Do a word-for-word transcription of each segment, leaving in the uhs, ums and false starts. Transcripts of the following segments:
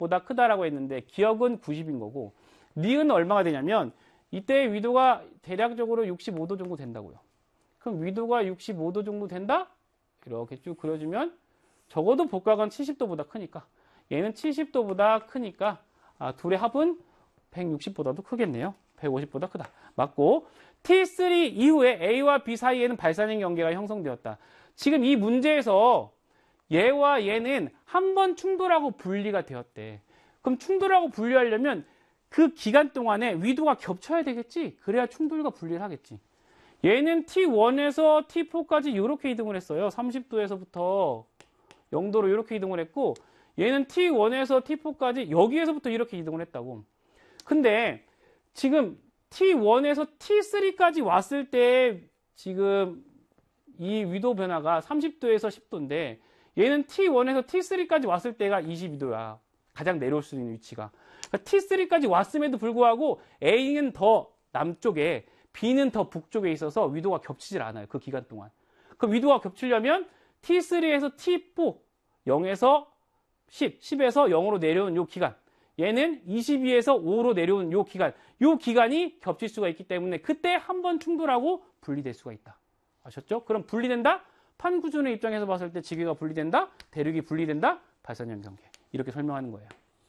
백보다 크다라고 했는데 기역은 구십인 거고 니은은 얼마가 되냐면 이때의 위도가 대략적으로 육십오 도 정도 된다고요. 그럼 위도가 육십오 도 정도 된다? 이렇게 쭉 그려주면 적어도 복각은 칠십 도보다 크니까 얘는 칠십 도보다 크니까 아, 둘의 합은 백육십보다도 크겠네요. 백오십보다 크다. 맞고 티 쓰리 이후에 A와 B 사이에는 발산형 경계가 형성되었다. 지금 이 문제에서 얘와 얘는 한 번 충돌하고 분리가 되었대. 그럼 충돌하고 분리하려면 그 기간 동안에 위도가 겹쳐야 되겠지? 그래야 충돌과 분리를 하겠지. 얘는 티 원에서 티 포까지 이렇게 이동을 했어요. 삼십 도에서부터 영 도로 이렇게 이동을 했고 얘는 티 원에서 티 포까지 여기에서부터 이렇게 이동을 했다고. 근데 지금 티 원에서 티 쓰리까지 왔을 때 지금 이 위도 변화가 삼십 도에서 십 도인데 얘는 티 원에서 티 쓰리까지 왔을 때가 이십이 도야. 가장 내려올 수 있는 위치가. 그러니까 티 쓰리까지 왔음에도 불구하고 A는 더 남쪽에 B는 더 북쪽에 있어서 위도가 겹치질 않아요. 그 기간 동안. 그 위도가 겹치려면 티 쓰리에서 티 포, 영에서 십, 십에서 영으로 내려온 요 기간. 얘는 이십이에서 오로 내려온 요 기간. 요 기간이 겹칠 수가 있기 때문에 그때 한 번 충돌하고 분리될 수가 있다. 아셨죠? 그럼 분리된다? 판구준의 입장에서 봤을 때 지기가 분리된다? 대륙이 분리된다? 발산형 경계. 이렇게 설명하는 거예요.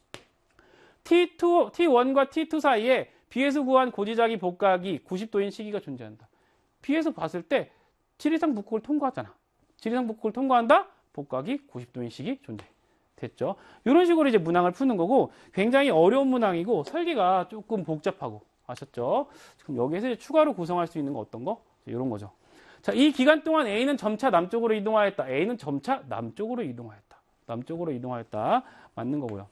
티 투, 티 원과 티 투 사이에 B에서 구한 고지자기 복각이 구십 도인 시기가 존재한다. B에서 봤을 때 지리상 북극을 통과하잖아. 지리상 북극을 통과한다? 복각이 구십 도인 시기 존재. 됐죠? 이런 식으로 이제 문항을 푸는 거고 굉장히 어려운 문항이고 설계가 조금 복잡하고 아셨죠? 그럼 여기에서 이제 추가로 구성할 수 있는 거 어떤 거? 이런 거죠. 자, 이 기간 동안 A는 점차 남쪽으로 이동하였다. A는 점차 남쪽으로 이동하였다. 남쪽으로 이동하였다. 맞는 거고요.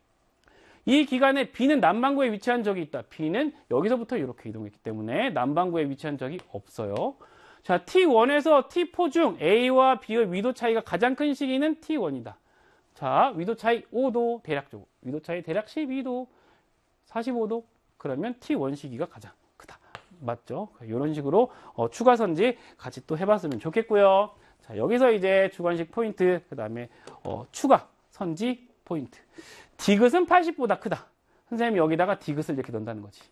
이 기간에 B는 남반구에 위치한 적이 있다. B는 여기서부터 이렇게 이동했기 때문에 남반구에 위치한 적이 없어요. 자, 티 원에서 티 포 중 A와 B의 위도 차이가 가장 큰 시기는 티 원이다. 자, 위도 차이 오 도 대략적으로. 위도 차이 대략 십이 도, 사십오 도. 그러면 티 원 시기가 가장 크다. 맞죠? 이런 식으로 어, 추가선지 같이 또 해봤으면 좋겠고요. 자, 여기서 이제 주관식 포인트, 그 다음에 어, 추가 선지 포인트. 디귿은 팔십보다 크다. 선생님이 여기다가 디귿을 이렇게 넣는다는 거지.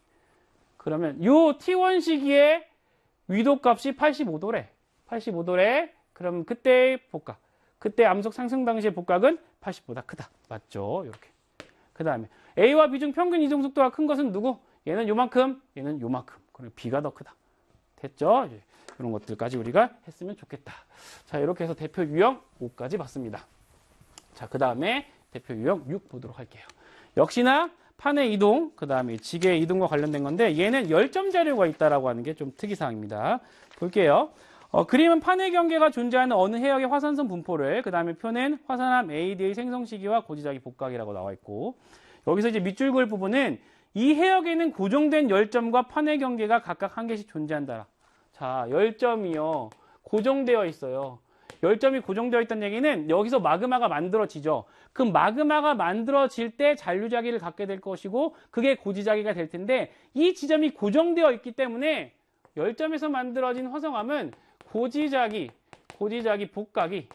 그러면 요 티 원 시기에 위도값이 팔십오 도래. 팔십오 도래. 그럼 그때 복각. 그때 암석 상승 당시의 복각은 팔십보다 크다. 맞죠? 이렇게. 그 다음에 A와 B 중 평균 이동 속도가 큰 것은 누구? 얘는 요만큼, 얘는 요만큼. 그리고 B가 더 크다. 됐죠? 이제 이런 것들까지 우리가 했으면 좋겠다. 자, 이렇게 해서 대표 유형 오까지 봤습니다. 자, 그 다음에 대표 유형 육 보도록 할게요. 역시나 판의 이동, 그 다음에 지게의 이동과 관련된 건데 얘는 열점 자료가 있다라고 하는 게 좀 특이사항입니다. 볼게요. 어, 그림은 판의 경계가 존재하는 어느 해역의 화산선 분포를, 그 다음에 표는 화산암 에이디의 생성 시기와 고지자기 복각이라고 나와 있고, 여기서 이제 밑줄 그을 부분은 이 해역에는 고정된 열점과 판의 경계가 각각 한 개씩 존재한다. 자, 열점이요. 고정되어 있어요. 열점이 고정되어 있다는 얘기는 여기서 마그마가 만들어지죠. 그 마그마가 만들어질 때 잔류자기를 갖게 될 것이고 그게 고지자기가 될 텐데 이 지점이 고정되어 있기 때문에 열점에서 만들어진 화성암은 고지자기, 고지자기 복각이,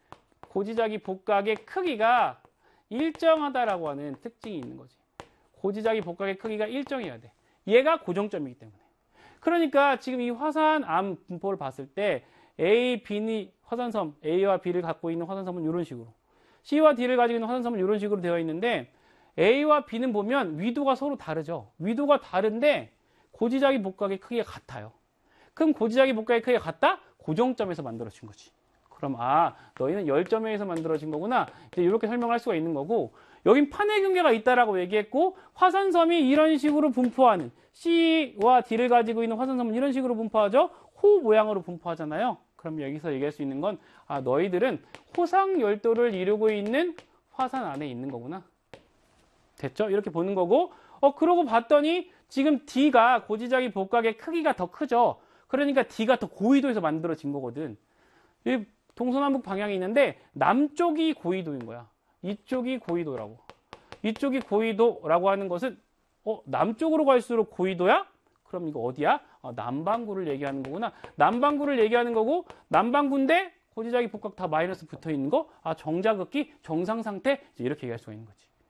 고지자기 복각의 크기가 일정하다라고 하는 특징이 있는 거지. 고지자기 복각의 크기가 일정해야 돼. 얘가 고정점이기 때문에. 그러니까 지금 이 화산암 분포를 봤을 때 A, B는 화산섬, A와 B를 갖고 있는 화산섬은 이런 식으로, C와 D를 가지고 있는 화산섬은 이런 식으로 되어 있는데 A와 B는 보면 위도가 서로 다르죠. 위도가 다른데 고지자기 복각의 크기가 같아요. 그럼 고지자기 복각의 크기가 같다? 고정점에서 만들어진 거지. 그럼 아, 너희는 열점에서 만들어진 거구나. 이제 이렇게 설명할 수가 있는 거고, 여긴 판의 경계가 있다라고 얘기했고 화산섬이 이런 식으로 분포하는, C와 D를 가지고 있는 화산섬은 이런 식으로 분포하죠. 호 모양으로 분포하잖아요. 그럼 여기서 얘기할 수 있는 건 아, 너희들은 호상 열도를 이루고 있는 화산 안에 있는 거구나. 됐죠? 이렇게 보는 거고, 어 그러고 봤더니 지금 D가 고지자기 복각의 크기가 더 크죠. 그러니까 D가 더 고위도에서 만들어진 거거든. 이 동서남북 방향이 있는데 남쪽이 고위도인 거야. 이쪽이 고위도라고. 이쪽이 고위도라고 하는 것은 어 남쪽으로 갈수록 고위도야? 그럼 이거 어디야? 어, 남반구를 얘기하는 거구나. 남반구를 얘기하는 거고, 남반구인데 고지자기 복각 다 마이너스 붙어 있는 거? 아, 정자극기, 정상 상태? 이렇게 얘기할 수가 있는 거지.